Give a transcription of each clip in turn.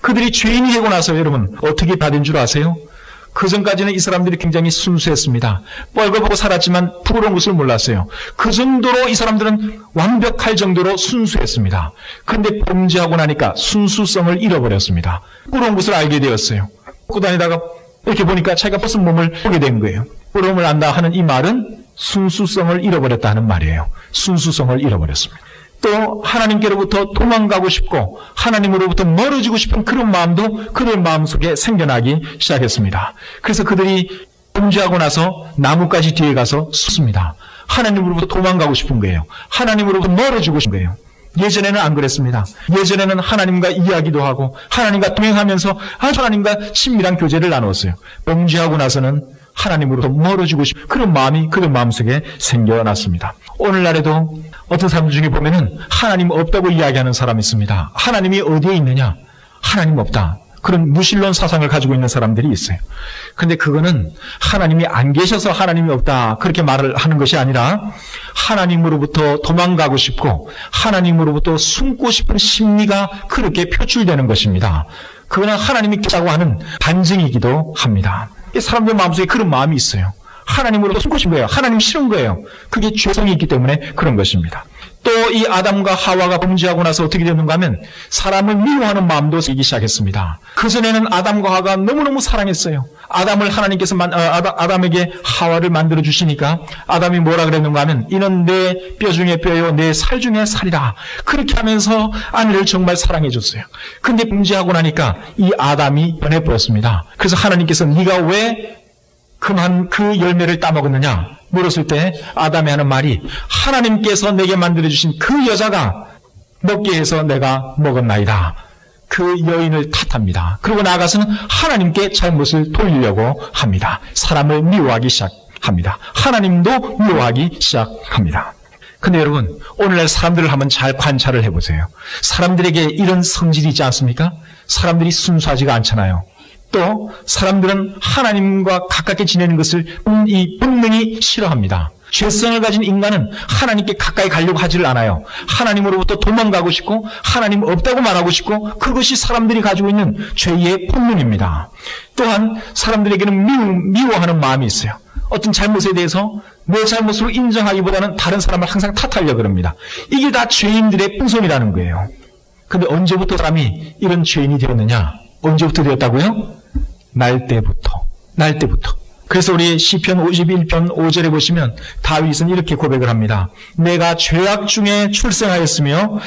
그들이 죄인이 되고 나서 여러분 어떻게 받은 줄 아세요? 그 전까지는 이 사람들이 굉장히 순수했습니다. 뻘거벗고 살았지만 부끄러운 것을 몰랐어요. 그 정도로 이 사람들은 완벽할 정도로 순수했습니다. 그런데 범죄하고 나니까 순수성을 잃어버렸습니다. 부끄러운 것을 알게 되었어요. 걷고 다니다가 이렇게 보니까 자기가 벗은 몸을 보게 된 거예요. 부끄러움을 안다 하는 이 말은 순수성을 잃어버렸다 하는 말이에요. 순수성을 잃어버렸습니다. 또 하나님께로부터 도망가고 싶고 하나님으로부터 멀어지고 싶은 그런 마음도 그들 마음속에 생겨나기 시작했습니다. 그래서 그들이 범죄하고 나서 나뭇가지 뒤에 가서 섰습니다. 하나님으로부터 도망가고 싶은 거예요. 하나님으로부터 멀어지고 싶은 거예요. 예전에는 안 그랬습니다. 예전에는 하나님과 이야기도 하고 하나님과 동행하면서 하나님과 친밀한 교제를 나눴어요. 범죄하고 나서는 하나님으로부터 멀어지고 싶은 그런 마음이 그들 마음속에 생겨났습니다. 오늘날에도 어떤 사람 중에 보면은 하나님 없다고 이야기하는 사람이 있습니다. 하나님이 어디에 있느냐? 하나님 없다. 그런 무신론 사상을 가지고 있는 사람들이 있어요. 그런데 그거는 하나님이 안 계셔서 하나님이 없다 그렇게 말을 하는 것이 아니라 하나님으로부터 도망가고 싶고 하나님으로부터 숨고 싶은 심리가 그렇게 표출되는 것입니다. 그거는 하나님이 계시다고 하는 반증이기도 합니다. 사람들 마음속에 그런 마음이 있어요. 하나님으로부터 숨고 싶은 거예요. 하나님 싫은 거예요. 그게 죄성이 있기 때문에 그런 것입니다. 또 이 아담과 하와가 범죄하고 나서 어떻게 됐는가 하면 사람을 미워하는 마음도 생기기 시작했습니다. 그전에는 아담과 하와가 너무너무 사랑했어요. 아담을 하나님께서 아담에게 하와를 만들어 주시니까 아담이 뭐라 그랬는가 하면 이는 내 뼈 중에 뼈요 내 살 중에 살이라. 그렇게 하면서 아내를 정말 사랑해 줬어요. 근데 범죄하고 나니까 이 아담이 변해버렸습니다. 그래서 하나님께서 네가 왜 그만 그 열매를 따먹었느냐 물었을 때 아담이 하는 말이 하나님께서 내게 만들어주신 그 여자가 먹게 해서 내가 먹었나이다. 그 여인을 탓합니다. 그리고 나아가서는 하나님께 잘못을 돌리려고 합니다. 사람을 미워하기 시작합니다. 하나님도 미워하기 시작합니다. 근데 여러분 오늘날 사람들을 한번 잘 관찰을 해보세요. 사람들에게 이런 성질이 있지 않습니까? 사람들이 순수하지가 않잖아요. 또 사람들은 하나님과 가깝게 지내는 것을 이 본능이 싫어합니다. 죄성을 가진 인간은 하나님께 가까이 가려고 하지를 않아요. 하나님으로부터 도망가고 싶고 하나님 없다고 말하고 싶고 그것이 사람들이 가지고 있는 죄의 본능입니다. 또한 사람들에게는 미워하는 마음이 있어요. 어떤 잘못에 대해서 내 잘못으로 인정하기보다는 다른 사람을 항상 탓하려고 합니다. 이게 다 죄인들의 풍선이라는 거예요. 그런데 언제부터 사람이 이런 죄인이 되었느냐? 언제부터 되었다고요? 날 때부터. 그래서 우리 시편 51편 5절에 보시면 다윗은 이렇게 고백을 합니다. 내가 죄악 중에 출생하였으며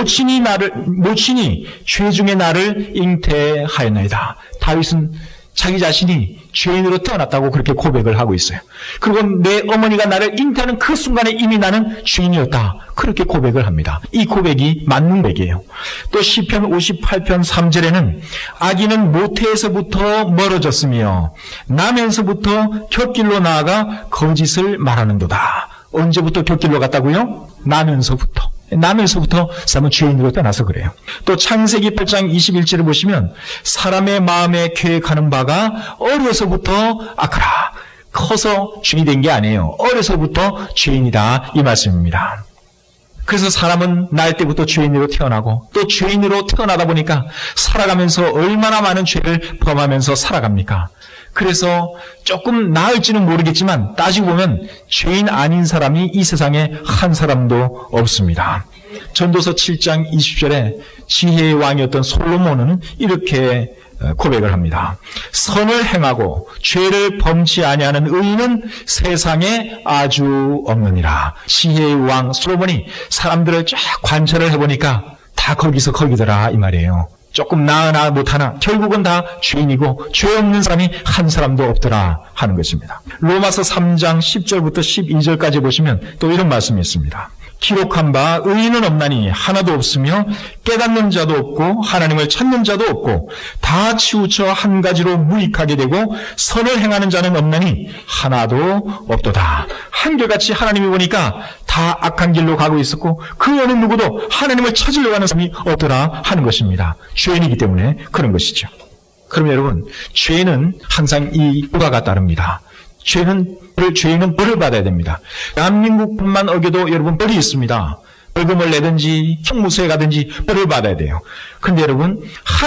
모친이 죄 중에 나를 잉태하였나이다. 다윗은 자기 자신이 죄인으로 태어났다고 그렇게 고백을 하고 있어요. 그리고 내 어머니가 나를 잉태하는 그 순간에 이미 나는 죄인이었다. 그렇게 고백을 합니다. 이 고백이 맞는 고백이에요. 또 시편 58편 3절에는 아기는 모태에서부터 멀어졌으며 나면서부터 곁길로 나아가 거짓을 말하는도다. 언제부터 곁길로 갔다고요? 나면서부터 사람은 죄인으로 떠나서 그래요. 또 창세기 8장 21절을 보시면 사람의 마음에 계획하는 바가 어려서부터 악하라. 커서 죄인이 된 게 아니에요. 어려서부터 죄인이다 이 말씀입니다. 그래서 사람은 날 때부터 죄인으로 태어나고 또 죄인으로 태어나다 보니까 살아가면서 얼마나 많은 죄를 범하면서 살아갑니까? 그래서 조금 나을지는 모르겠지만 따지고 보면 죄인 아닌 사람이 이 세상에 한 사람도 없습니다. 전도서 7장 20절에 지혜의 왕이었던 솔로몬은 이렇게 고백을 합니다. 선을 행하고 죄를 범치 아니하는 의인은 세상에 아주 없느니라. 지혜의 왕 솔로몬이 사람들을 쫙 관찰을 해보니까 다 거기서 거기더라 이 말이에요. 조금 나으나 못하나 결국은 다 죄인이고 죄 없는 사람이 한 사람도 없더라 하는 것입니다. 로마서 3장 10절부터 12절까지 보시면 또 이런 말씀이 있습니다. 기록한 바 의인은 없나니 하나도 없으며 깨닫는 자도 없고 하나님을 찾는 자도 없고 다 치우쳐 한 가지로 무익하게 되고 선을 행하는 자는 없나니 하나도 없도다. 한결같이 하나님이 보니까 다 악한 길로 가고 있었고 그 어느 누구도 하나님을 찾으려고 하는 사람이 없더라 하는 것입니다. 죄인이기 때문에 그런 것이죠. 그럼 여러분 죄는 항상 이 부가가 따릅니다. 죄인은 벌을 받아야 됩니다. 대한민국뿐만 어겨도 여러분 벌이 있습니다. 벌금을 내든지 형무소에 가든지 벌을 받아야 돼요. 그런데 여러분